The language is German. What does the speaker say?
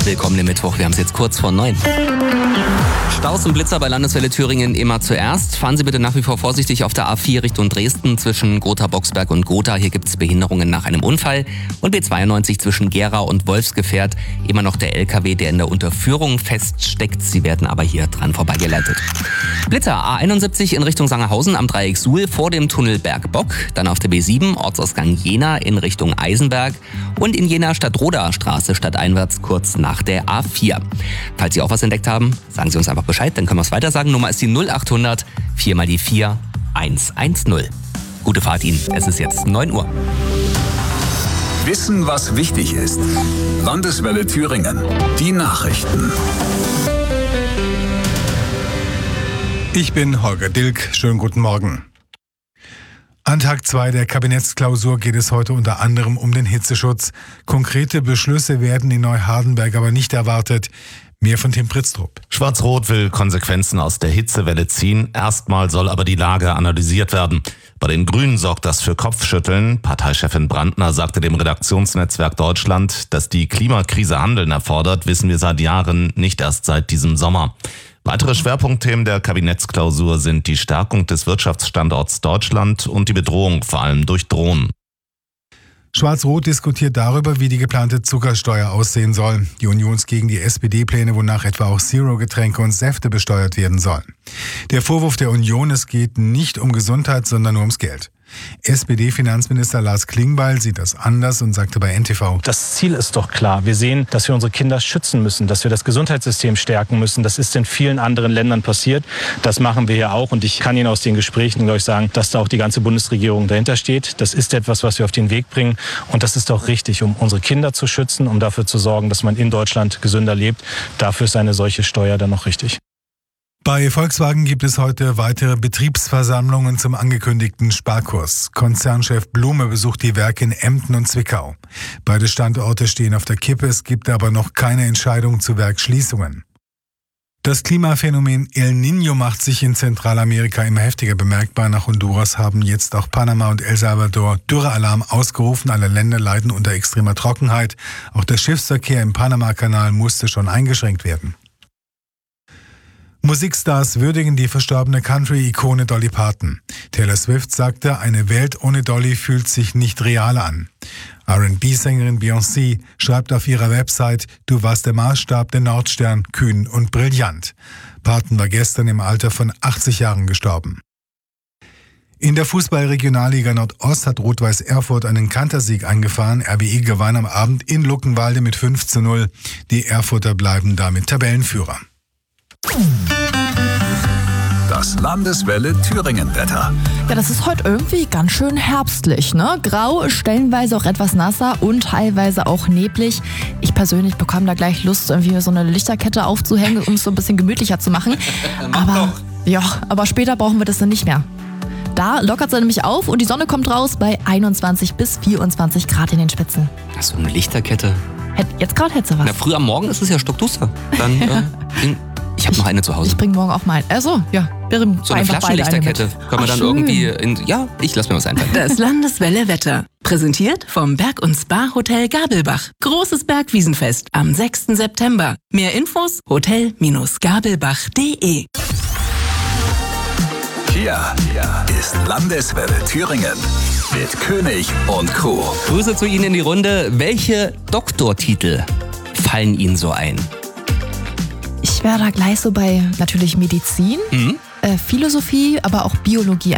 Willkommen im Mittwoch, wir haben es jetzt kurz vor 9. Staus und Blitzer bei Landeswelle Thüringen immer zuerst. Fahren Sie bitte nach wie vor vorsichtig auf der A4 Richtung Dresden zwischen Gotha-Boxberg und Gotha. Hier gibt es Behinderungen nach einem Unfall. Und B92 zwischen Gera und Wolfsgefährt. Immer noch der LKW, der in der Unterführung feststeckt. Sie werden aber hier dran vorbeigeleitet. Blitzer A71 in Richtung Sangerhausen am Dreieck Suhl vor dem Tunnel Bergbock. Dann auf der B7 Ortsausgang Jena in Richtung Eisenberg. Und in Jena Stadtroder Straße stadteinwärts kurz nach der A4. Falls Sie auch was entdeckt haben, sagen Sie uns einfach Bescheid, dann können wir es weiter sagen. Nummer ist die 0800 4 mal die 4 110. Gute Fahrt Ihnen. Es ist jetzt 9 Uhr. Wissen, was wichtig ist. Landeswelle Thüringen. Die Nachrichten. Ich bin Holger Dilk. Schönen guten Morgen. An Tag 2 der Kabinettsklausur geht es heute unter anderem um den Hitzeschutz. Konkrete Beschlüsse werden in Neuhardenberg aber nicht erwartet. Mehr von Tim Pritztrup. Schwarz-Rot will Konsequenzen aus der Hitzewelle ziehen. Erstmal soll aber die Lage analysiert werden. Bei den Grünen sorgt das für Kopfschütteln. Parteichefin Brandner sagte dem Redaktionsnetzwerk Deutschland, dass die Klimakrise Handeln erfordert, wissen wir seit Jahren, nicht erst seit diesem Sommer. Weitere Schwerpunktthemen der Kabinettsklausur sind die Stärkung des Wirtschaftsstandorts Deutschland und die Bedrohung vor allem durch Drohnen. Schwarz-Rot diskutiert darüber, wie die geplante Zuckersteuer aussehen soll. Die Union ist gegen die SPD-Pläne, wonach etwa auch Zero-Getränke und Säfte besteuert werden sollen. Der Vorwurf der Union, es geht nicht um Gesundheit, sondern nur ums Geld. SPD-Finanzminister Lars Klingbeil sieht das anders und sagte bei NTV: Das Ziel ist doch klar. Wir sehen, dass wir unsere Kinder schützen müssen, dass wir das Gesundheitssystem stärken müssen. Das ist in vielen anderen Ländern passiert. Das machen wir hier auch. Und ich kann Ihnen aus den Gesprächen, glaube ich, sagen, dass da auch die ganze Bundesregierung dahinter steht. Das ist etwas, was wir auf den Weg bringen. Und das ist auch richtig, um unsere Kinder zu schützen, um dafür zu sorgen, dass man in Deutschland gesünder lebt. Dafür ist eine solche Steuer dann noch richtig. Bei Volkswagen gibt es heute weitere Betriebsversammlungen zum angekündigten Sparkurs. Konzernchef Blume besucht die Werke in Emden und Zwickau. Beide Standorte stehen auf der Kippe, es gibt aber noch keine Entscheidung zu Werksschließungen. Das Klimaphänomen El Niño macht sich in Zentralamerika immer heftiger bemerkbar. Nach Honduras haben jetzt auch Panama und El Salvador Dürrealarm ausgerufen. Alle Länder leiden unter extremer Trockenheit. Auch der Schiffsverkehr im Panama-Kanal musste schon eingeschränkt werden. Musikstars würdigen die verstorbene Country-Ikone Dolly Parton. Taylor Swift sagte, eine Welt ohne Dolly fühlt sich nicht real an. R&B-Sängerin Beyoncé schreibt auf ihrer Website, du warst der Maßstab, der Nordstern, kühn und brillant. Parton war gestern im Alter von 80 Jahren gestorben. In der Fußball-Regionalliga Nordost hat Rot-Weiß Erfurt einen Kantersieg eingefahren. RWE gewann am Abend in Luckenwalde mit 5:0. Die Erfurter bleiben damit Tabellenführer. Das Landeswelle Thüringen-Wetter. Ja, das ist heute irgendwie ganz schön herbstlich, ne? Grau, stellenweise auch etwas nasser und teilweise auch neblig. Ich persönlich bekomme da gleich Lust, irgendwie so eine Lichterkette aufzuhängen, um es so ein bisschen gemütlicher zu machen. Aber später brauchen wir das dann nicht mehr. Da lockert es nämlich auf und die Sonne kommt raus bei 21 bis 24 Grad in den Spitzen. Hast du eine Lichterkette? Jetzt gerade hättest du was. Na, früh am Morgen ist es ja stockduster. Dann ich habe noch eine zu Hause. Ich bringe morgen auch mal. So eine Flaschenlichterkette. Können wir dann schön. irgendwie ich lasse mir was einfallen. Das Landeswelle Wetter. Präsentiert vom Berg- und Spa-Hotel Gabelbach. Großes Bergwiesenfest am 6. September. Mehr Infos hotel-gabelbach.de. Hier ist Landeswelle Thüringen mit König und Co. Grüße zu Ihnen in die Runde. Welche Doktortitel fallen Ihnen so ein? Ich wäre da gleich so bei natürlich Medizin, Philosophie, aber auch Biologie